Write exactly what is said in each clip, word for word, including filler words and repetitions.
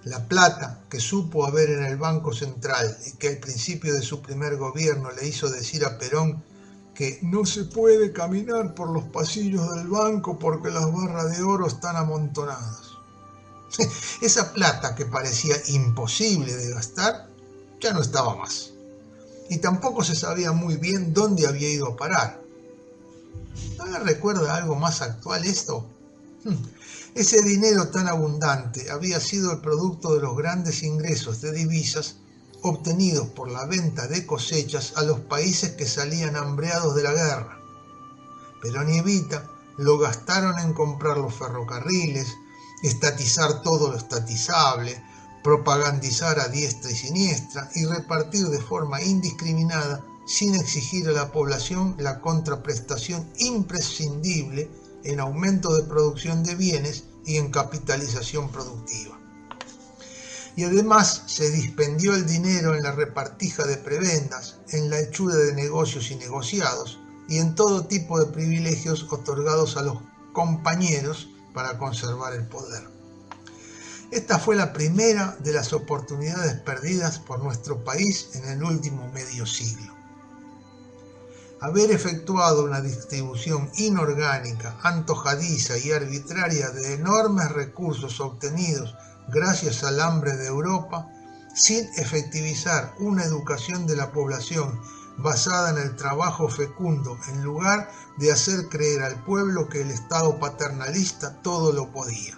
La plata que supo haber en el Banco Central y que al principio de su primer gobierno le hizo decir a Perón que no se puede caminar por los pasillos del banco porque las barras de oro están amontonadas. Esa plata que parecía imposible de gastar ya no estaba más. Y tampoco se sabía muy bien dónde había ido a parar. ¿No le recuerda algo más actual esto? Ese dinero tan abundante había sido el producto de los grandes ingresos de divisas obtenidos por la venta de cosechas a los países que salían hambreados de la guerra. Perón y Evita lo gastaron en comprar los ferrocarriles, estatizar todo lo estatizable, propagandizar a diestra y siniestra y repartir de forma indiscriminada, sin exigir a la población la contraprestación imprescindible en aumento de producción de bienes y en capitalización productiva. Y además se dispendió el dinero en la repartija de prebendas, en la hechura de negocios y negociados, y en todo tipo de privilegios otorgados a los compañeros para conservar el poder. Esta fue la primera de las oportunidades perdidas por nuestro país en el último medio siglo. Haber efectuado una distribución inorgánica, antojadiza y arbitraria de enormes recursos obtenidos gracias al hambre de Europa, sin efectivizar una educación de la población basada en el trabajo fecundo, en lugar de hacer creer al pueblo que el Estado paternalista todo lo podía.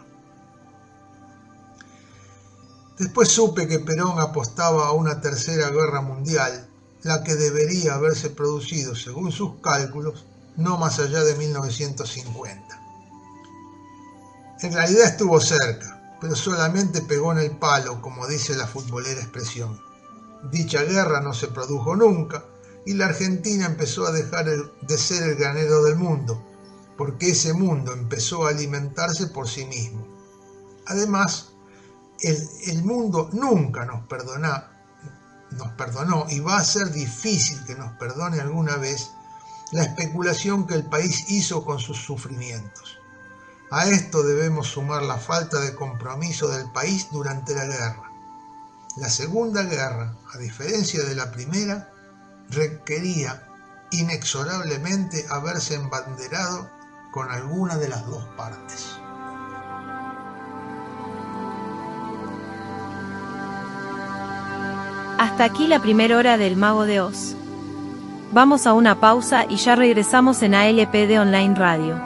Después supe que Perón apostaba a una tercera guerra mundial, la que debería haberse producido, según sus cálculos, no más allá de mil novecientos cincuenta. En realidad estuvo cerca, pero solamente pegó en el palo, como dice la futbolera expresión. Dicha guerra no se produjo nunca, y la Argentina empezó a dejar de ser el granero del mundo, porque ese mundo empezó a alimentarse por sí mismo. Además, el, el mundo nunca nos perdona, nos perdonó y va a ser difícil que nos perdone alguna vez la especulación que el país hizo con sus sufrimientos. A esto debemos sumar la falta de compromiso del país durante la guerra. La Segunda Guerra, a diferencia de la primera, requería inexorablemente haberse embanderado con alguna de las dos partes. Hasta aquí la primera hora del Mago de Oz. Vamos a una pausa y ya regresamos en A L P D Online Radio.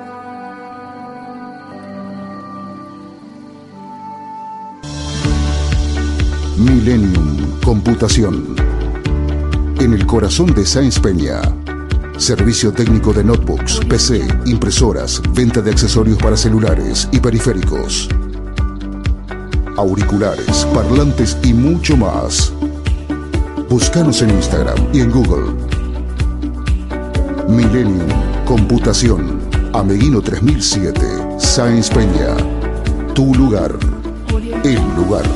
Millennium Computación. En el corazón de Sáenz Peña. Servicio técnico de notebooks, P C, impresoras, venta de accesorios para celulares y periféricos, auriculares, parlantes y mucho más. Búscanos en Instagram y en Google. Millennium Computación, Ameguino tres mil siete, Sáenz Peña. Tu lugar, el lugar.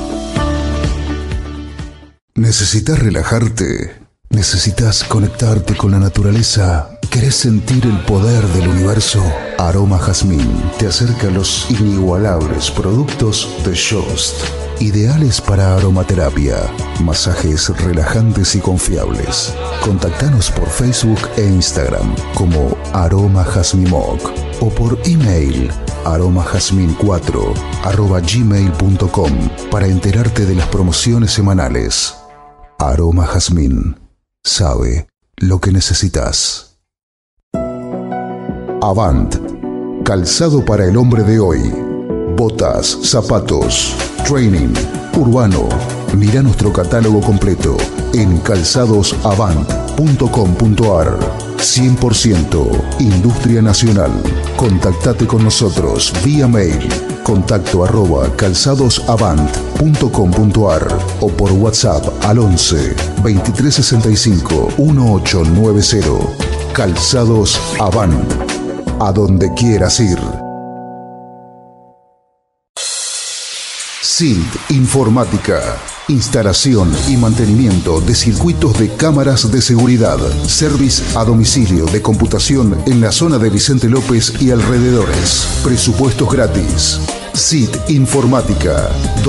¿Necesitas relajarte? ¿Necesitas conectarte con la naturaleza? ¿Querés sentir el poder del universo? Aroma Jazmín te acerca a los inigualables productos de Jost, ideales para aromaterapia, masajes relajantes y confiables. Contactanos por Facebook e Instagram como Aroma Jazmimoc o por email aromajazmin cuatro arroba gmail punto com para enterarte de las promociones semanales. Aroma Jazmín sabe lo que necesitas. Avant, calzado para el hombre de hoy. Botas, zapatos, training, urbano. Mira nuestro catálogo completo en calzados avant punto com punto ar. cien por ciento Industria Nacional. Contactate con nosotros vía mail. Contacto arroba calzadosavant punto com punto ar o por WhatsApp al once, veintitrés sesenta y cinco, dieciocho noventa. Calzados Avant. A donde quieras ir. S I N T Informática. Instalación y mantenimiento de circuitos de cámaras de seguridad. Service a domicilio de computación en la zona de Vicente López y alrededores. Presupuestos gratis. S I T Informática.